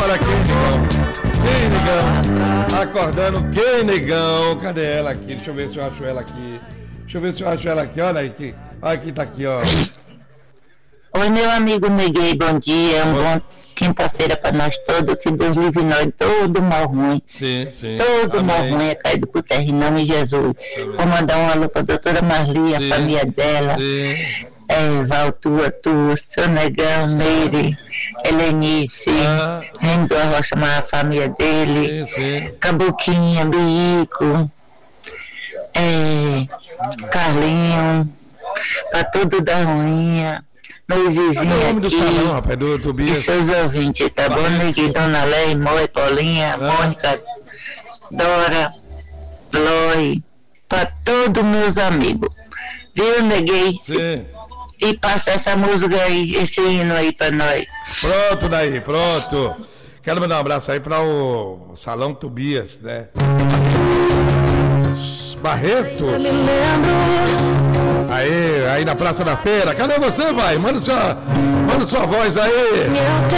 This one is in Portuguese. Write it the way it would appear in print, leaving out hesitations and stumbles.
para quem, negão? Quem, negão? Acordando, quem, negão? Cadê ela aqui? Deixa eu ver se eu acho ela aqui. Olha aí, olha quem tá aqui, ó. Oi, meu amigo Neguei, bom dia. Bom quinta-feira para nós todos. Que Deus livre nós todo mal ruim. Sim. Todo mal ruim é caído por terra, em nome de Jesus. Amém. Vou mandar um alô para a doutora Marli, a família dela. Valtua, seu Negão, Meire, Helenice, Rendo Rocha, a família dele. Cabuquinha, Bico, Carlinho, para tudo da ruinha. Meu vizinho aqui, do salão, rapaz, do Tobias. E seus ouvintes, tá bom, Neguinho? Dona Lei, Moi, Paulinha, Mônica, Dora, Loi, pra todos meus amigos. Viu, Neguinho? Sim. E passa essa música aí, esse hino aí pra nós. Pronto, daí, pronto. Quero mandar um abraço aí para o Salão Tobias, né? Barreto. Aí na Praça da Feira. Cadê você, vai? Manda sua voz aí.